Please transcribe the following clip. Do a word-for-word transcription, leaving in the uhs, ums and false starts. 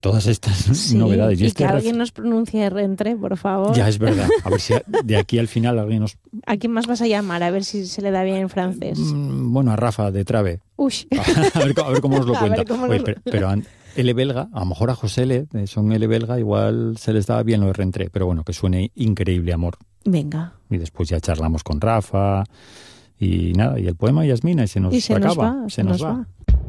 todas estas sí, novedades. Y, y este que ref... alguien nos pronuncie Rentré, por favor. Ya, es verdad. A ver si de aquí al final alguien nos... ¿A quién más vas a llamar? A ver si se le da bien en francés. Mm, bueno, a Rafa de Trave. Uy. A ver, a ver cómo nos lo cuenta. Cómo Oye, nos... pero, pero L belga, a lo mejor a José L, son L belga, igual se les da bien lo de Rentré, pero bueno, que suene increíble, amor. Venga. Y después ya charlamos con Rafa y nada, y el poema Yasmina y se nos y se acaba. Nos va, se, se nos, nos va. va.